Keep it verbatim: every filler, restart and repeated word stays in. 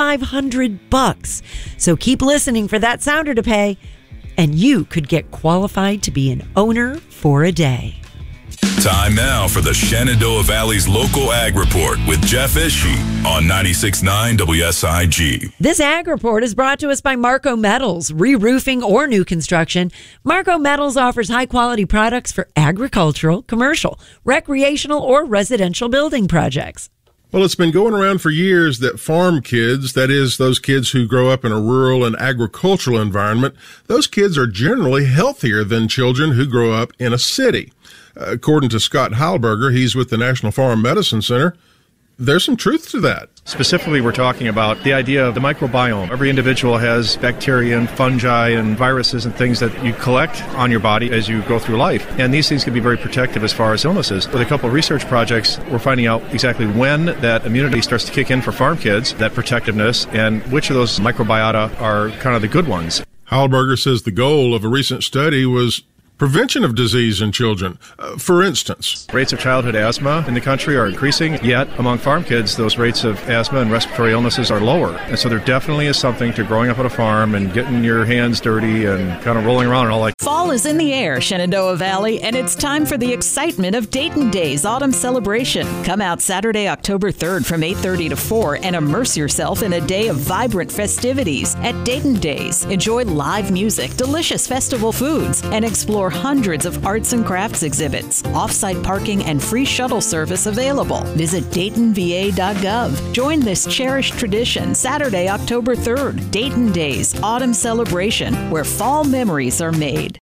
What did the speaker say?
twenty-five hundred bucks. So keep listening for that sounder to pay, and you could get qualified to be an owner for a day. Time now for the Shenandoah Valley's local ag report with Jeff Ishii on ninety-six point nine W S I G. This ag report is brought to us by Marco Metals. Re-roofing or new construction, Marco Metals offers high-quality products for agricultural, commercial, recreational, or residential building projects. Well, it's been going around for years that farm kids, that is, those kids who grow up in a rural and agricultural environment, those kids are generally healthier than children who grow up in a city. According to Scott Heilberger, he's with the National Farm Medicine Center, there's some truth to that. Specifically, we're talking about the idea of the microbiome. Every individual has bacteria and fungi and viruses and things that you collect on your body as you go through life. And these things can be very protective as far as illnesses. With a couple of research projects, we're finding out exactly when that immunity starts to kick in for farm kids, that protectiveness, and which of those microbiota are kind of the good ones. Heilberger says the goal of a recent study was prevention of disease in children. Uh, for instance, rates of childhood asthma in the country are increasing, yet among farm kids, those rates of asthma and respiratory illnesses are lower. And so there definitely is something to growing up on a farm and getting your hands dirty and kind of rolling around and all that. Fall is in the air, Shenandoah Valley, and it's time for the excitement of Dayton Days Autumn Celebration. Come out Saturday, October third from eight thirty to four and immerse yourself in a day of vibrant festivities at Dayton Days. Enjoy live music, delicious festival foods, and explore hundreds of arts and crafts exhibits. Off-site parking and free shuttle service available. Visit Dayton V A dot gov. Join this cherished tradition Saturday, October third. Dayton Days Autumn Celebration, where fall memories are made.